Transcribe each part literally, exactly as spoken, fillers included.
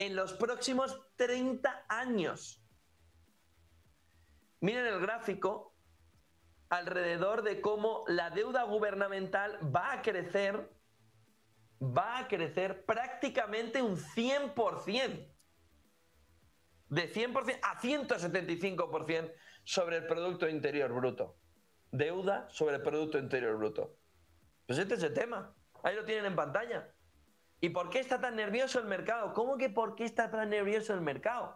en los próximos treinta años. Miren el gráfico alrededor de cómo la deuda gubernamental va a crecer, va a crecer prácticamente un cien por ciento. De cien por ciento a ciento setenta y cinco por ciento sobre el Producto Interior Bruto. Deuda sobre el Producto Interior Bruto. Pues este es el tema. Ahí lo tienen en pantalla. ¿Y por qué está tan nervioso el mercado? ¿Cómo que por qué está tan nervioso el mercado?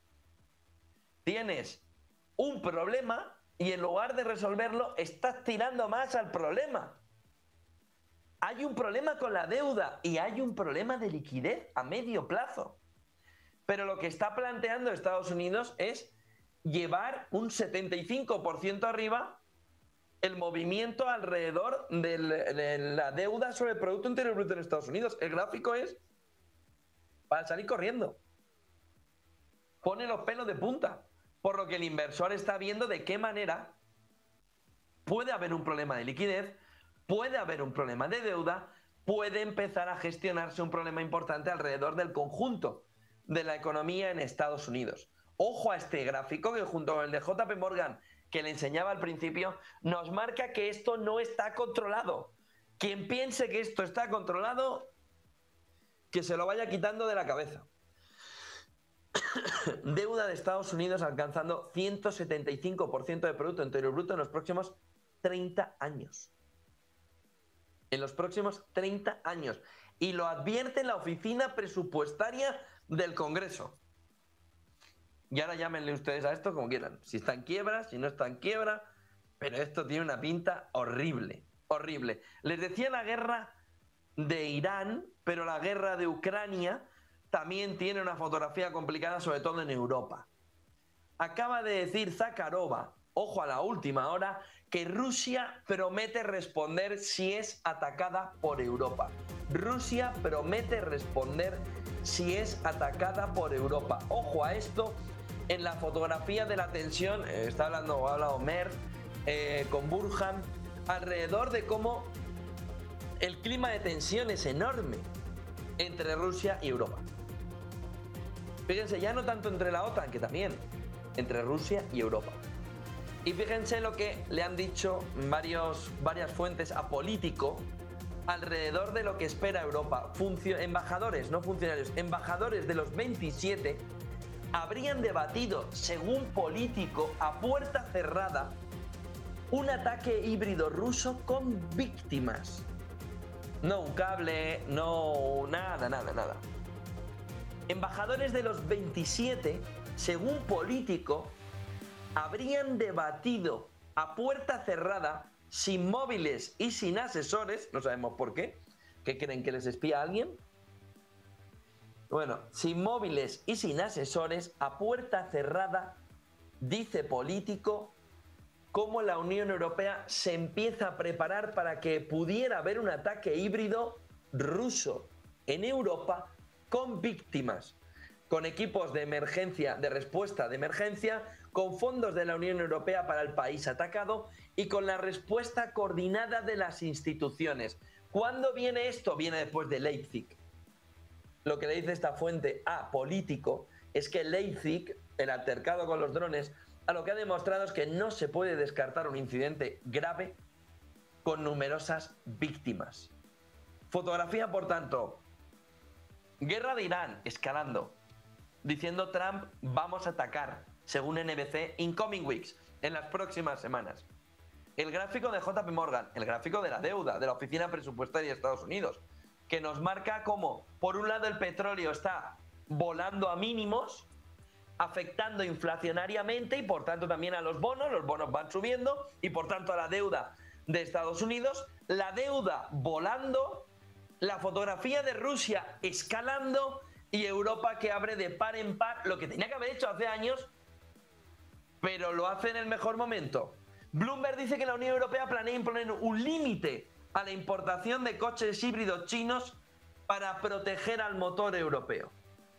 Tienes un problema y en lugar de resolverlo estás tirando más al problema. Hay un problema con la deuda y hay un problema de liquidez a medio plazo. Pero lo que está planteando Estados Unidos es llevar un setenta y cinco por ciento arriba el movimiento alrededor del, de la deuda sobre el Producto Interior Bruto en Estados Unidos. El gráfico es para salir corriendo. Pone los pelos de punta. Por lo que el inversor está viendo de qué manera puede haber un problema de liquidez, puede haber un problema de deuda, puede empezar a gestionarse un problema importante alrededor del conjunto de la economía en Estados Unidos. Ojo a este gráfico que junto con el de J P Morgan que le enseñaba al principio, nos marca que esto no está controlado. Quien piense que esto está controlado, que se lo vaya quitando de la cabeza. Deuda de Estados Unidos alcanzando ciento setenta y cinco por ciento de Producto Interior Bruto en los próximos treinta años. En los próximos treinta años. Y lo advierte la Oficina Presupuestaria del Congreso. Y ahora llámenle ustedes a esto como quieran. Si está en quiebra, si no está en quiebra. Pero esto tiene una pinta horrible. Horrible. Les decía la guerra de Irán, pero la guerra de Ucrania también tiene una fotografía complicada, sobre todo en Europa. Acaba de decir Zakharova, ojo a la última hora, que Rusia promete responder si es atacada por Europa. Rusia promete responder si es atacada por Europa. Ojo a esto. En la fotografía de la tensión, eh, está hablando, ha hablado Merz eh, con Burhan, alrededor de cómo el clima de tensión es enorme entre Rusia y Europa. Fíjense, ya no tanto entre la OTAN, que también, entre Rusia y Europa. Y fíjense lo que le han dicho varios, varias fuentes a Político alrededor de lo que espera Europa. Funcio- embajadores, no funcionarios, embajadores de los veintisiete habrían debatido, según Político, a puerta cerrada, un ataque híbrido ruso con víctimas. No un cable, no nada, nada, nada. Embajadores de los veintisiete, según Político, habrían debatido a puerta cerrada, sin móviles y sin asesores, no sabemos por qué, ¿qué creen que les espía a alguien? Bueno, sin móviles y sin asesores, a puerta cerrada, dice Político, cómo la Unión Europea se empieza a preparar para que pudiera haber un ataque híbrido ruso en Europa con víctimas, con equipos de emergencia, de respuesta de emergencia, con fondos de la Unión Europea para el país atacado y con la respuesta coordinada de las instituciones. ¿Cuándo viene esto? Viene después de Leipzig. Lo que le dice esta fuente a Político es que Leipzig, el altercado con los drones, a lo que ha demostrado es que no se puede descartar un incidente grave con numerosas víctimas. Fotografía, por tanto, guerra de Irán escalando, diciendo Trump vamos a atacar, según N B C, in coming weeks, en las próximas semanas. El gráfico de J P Morgan, el gráfico de la deuda de la Oficina Presupuestaria de Estados Unidos, que nos marca cómo, por un lado, el petróleo está volando a mínimos, afectando inflacionariamente y, por tanto, también a los bonos. Los bonos van subiendo y, por tanto, a la deuda de Estados Unidos. La deuda volando, la fotografía de Rusia escalando y Europa que abre de par en par, lo que tenía que haber hecho hace años, pero lo hace en el mejor momento. Bloomberg dice que la Unión Europea planea imponer un límite a la importación de coches híbridos chinos para proteger al motor europeo.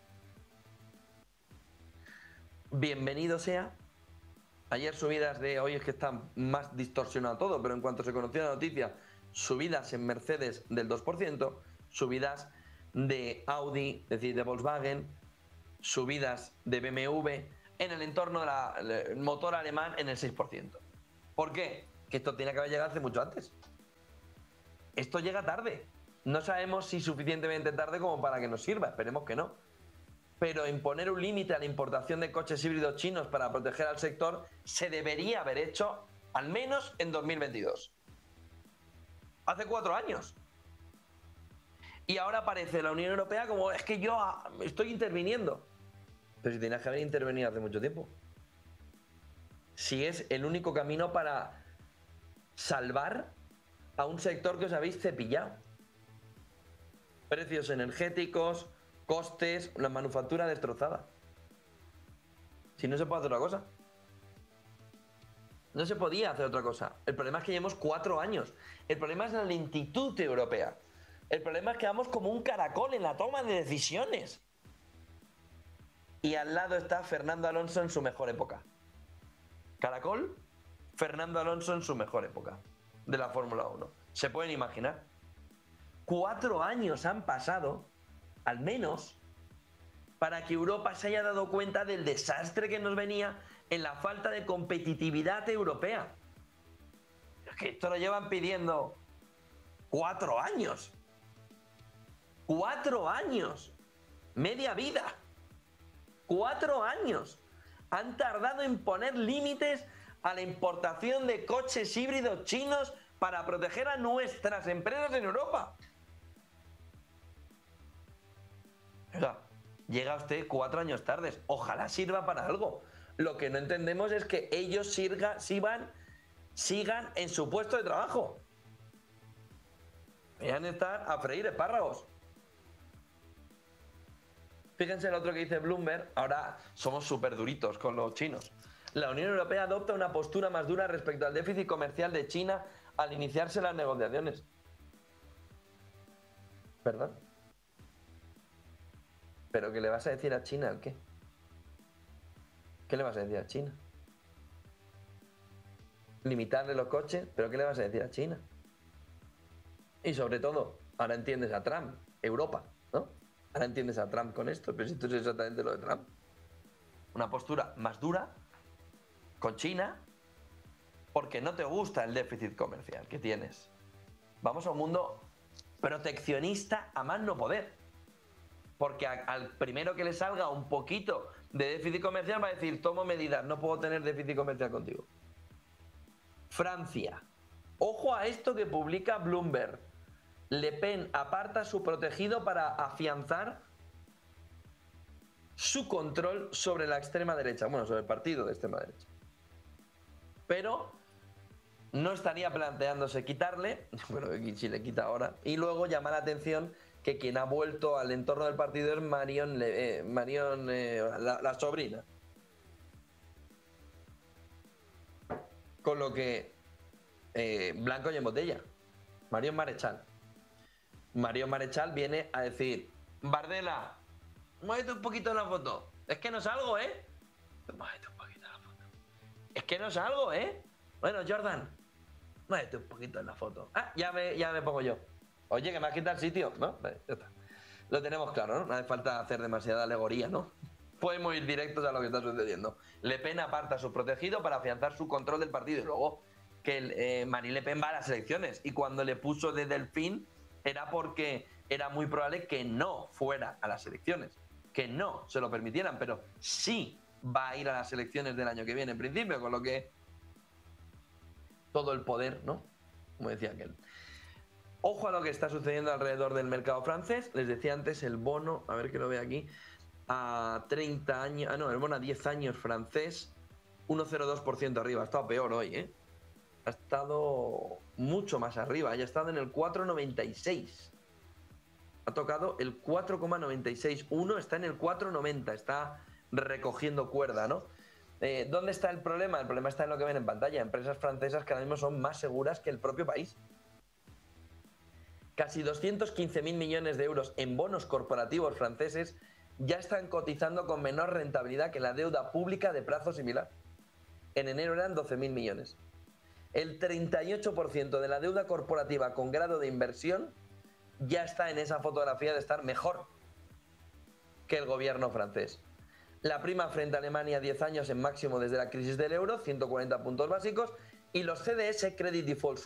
Bienvenido sea. Ayer subidas de, hoy es que está más distorsionado todo, pero en cuanto se conoció la noticia, subidas en Mercedes del dos por ciento, subidas de Audi, es decir, de Volkswagen, subidas de B M W en el entorno del motor alemán en el seis por ciento. ¿Por qué? Que esto tiene que haber llegado hace mucho antes. Esto llega tarde. No sabemos si suficientemente tarde como para que nos sirva, esperemos que no. Pero imponer un límite a la importación de coches híbridos chinos para proteger al sector se debería haber hecho al menos en dos mil veintidós. Hace cuatro años. Y ahora aparece la Unión Europea como es que yo estoy interviniendo. Pero si tenías que haber intervenido hace mucho tiempo. Si es el único camino para salvar a un sector que os habéis cepillado. Precios energéticos, costes, la manufactura destrozada. Si no se puede hacer otra cosa. No se podía hacer otra cosa. El problema es que llevamos cuatro años. El problema es la lentitud europea. El problema es que vamos como un caracol en la toma de decisiones. Y al lado está Fernando Alonso en su mejor época. Caracol, Fernando Alonso en su mejor época de la Fórmula uno. ¿Se pueden imaginar? Cuatro años han pasado, al menos, para que Europa se haya dado cuenta del desastre que nos venía en la falta de competitividad europea. Es que esto lo llevan pidiendo cuatro años. Cuatro años. Media vida. Cuatro años. Han tardado en poner límites a la importación de coches híbridos chinos para proteger a nuestras empresas en Europa. O sea, llega usted cuatro años tarde. Ojalá sirva para algo. Lo que no entendemos es que ellos sirga, sigan, sigan en su puesto de trabajo. Vayan a estar a freír espárragos. Fíjense el otro que dice Bloomberg. Ahora somos súper duritos con los chinos. La Unión Europea adopta una postura más dura respecto al déficit comercial de China al iniciarse las negociaciones. ¿Perdón? ¿Pero qué le vas a decir a China? ¿El qué? ¿Qué le vas a decir a China? ¿Limitarle los coches? ¿Pero qué le vas a decir a China? Y sobre todo, ahora entiendes a Trump, Europa, ¿no? Ahora entiendes a Trump con esto, pero si esto es exactamente lo de Trump. Una postura más dura con China porque no te gusta el déficit comercial que tienes. Vamos a un mundo proteccionista a más no poder. Porque a, al primero que le salga un poquito de déficit comercial va a decir, tomo medidas, no puedo tener déficit comercial contigo. Francia. Ojo a esto que publica Bloomberg. Le Pen aparta su protegido para afianzar su control sobre la extrema derecha. Bueno, sobre el partido de extrema derecha. Pero no estaría planteándose quitarle, bueno, si le quita ahora, y luego llama la atención que quien ha vuelto al entorno del partido es Marion, eh, Marion eh, la, la sobrina. Con lo que eh, blanco y en botella. Marion Marechal. Marion Marechal viene a decir, Bardella, muévete un poquito en la foto. Es que no salgo, ¿eh? Muévete un poquito en la foto. Es que no salgo, ¿eh? Bueno, Jordan, muévete un poquito en la foto. Ah, ya me, ya me pongo yo. Oye, que me has quitado el sitio, ¿no? Vale, ya está. Lo tenemos claro, ¿no? No hace falta hacer demasiada alegoría, ¿no? Podemos ir directos a lo que está sucediendo. Le Pen aparta a su protegido para afianzar su control del partido. Y luego que el, eh, Marine Le Pen va a las elecciones. Y cuando le puso de Delfín era porque era muy probable que no fuera a las elecciones. Que no se lo permitieran, pero sí va a ir a las elecciones del año que viene, en principio. Con lo que todo el poder, ¿no? Como decía aquel. Ojo a lo que está sucediendo alrededor del mercado francés. Les decía antes el bono, a ver que lo veo aquí, a treinta años, ah no, el bono a diez años francés, uno coma cero dos por ciento arriba. Ha estado peor hoy, ¿eh? Ha estado mucho más arriba, ya ha estado en el cuatro coma noventa y seis. Ha tocado el cuatro coma noventa y seis. Uno está en el cuatro coma noventa, está recogiendo cuerda, ¿no? Eh, ¿Dónde está el problema? El problema está en lo que ven en pantalla. Empresas francesas que ahora mismo son más seguras que el propio país. Casi doscientos quince mil millones de euros en bonos corporativos franceses ya están cotizando con menor rentabilidad que la deuda pública de plazo similar. En enero eran doce mil millones. El treinta y ocho por ciento de la deuda corporativa con grado de inversión ya está en esa fotografía de estar mejor. que el gobierno francés. La prima frente a Alemania, diez años en máximo desde la crisis del euro, ciento cuarenta puntos básicos, y los C D S Credit Default